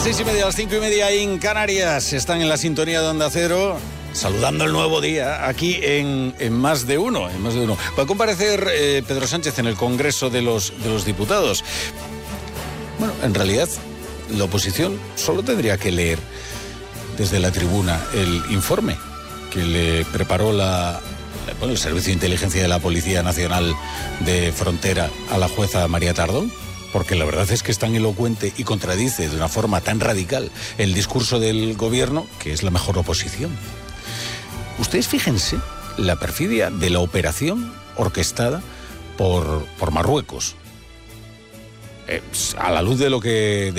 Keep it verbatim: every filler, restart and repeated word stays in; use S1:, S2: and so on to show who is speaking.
S1: Seis y media, las cinco y media en Canarias. Están en la sintonía de Onda Cero, saludando el nuevo día aquí en, en Más de Uno. En Más de Uno. Va a comparecer eh, Pedro Sánchez en el Congreso de los, de los Diputados. Bueno, en realidad, la oposición solo tendría que leer desde la tribuna el informe que le preparó la, bueno, el Servicio de Inteligencia de la Policía Nacional de Frontera a la jueza María Tardón. Porque la verdad es que es tan elocuente y contradice de una forma tan radical el discurso del gobierno que es la mejor oposición. Ustedes fíjense la perfidia de la operación orquestada por, por Marruecos. Eh, a la luz de lo que...